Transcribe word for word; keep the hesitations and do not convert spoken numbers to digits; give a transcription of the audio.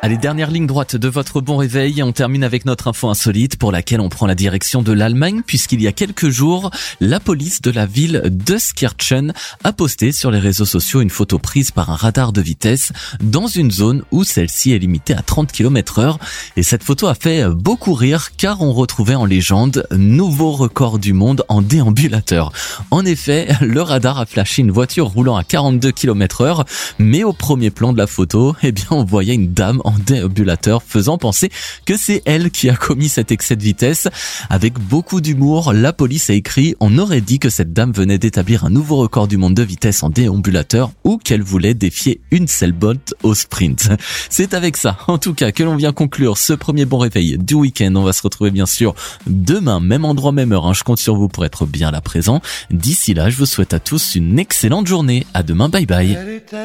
Allez, dernière ligne droite de votre bon réveil et on termine avec notre info insolite pour laquelle on prend la direction de l'Allemagne puisqu'il y a quelques jours, la police de la ville d'Euskirchen a posté sur les réseaux sociaux une photo prise par un radar de vitesse dans une zone où celle-ci est limitée à trente kilomètres heure. Et cette photo a fait beaucoup rire car on retrouvait en légende nouveau record du monde en déambulateur. En effet, le radar a flashé une voiture roulant à quarante-deux kilomètres heure, mais au premier plan de la photo, eh bien, on voyait une dame en déambulateur faisant penser que c'est elle qui a commis cet excès de vitesse. Avec beaucoup d'humour, la police a écrit « On aurait dit que cette dame venait d'établir un nouveau record du monde de vitesse en déambulateur ou qu'elle voulait défier une Bolt au sprint ». C'est avec ça, en tout cas, que l'on vient conclure ce premier bon réveil du week-end. On va se retrouver bien sûr demain, même endroit, même heure. Hein. Je compte sur vous pour être bien là présent. D'ici là, je vous souhaite à tous une excellente journée. À demain, bye bye.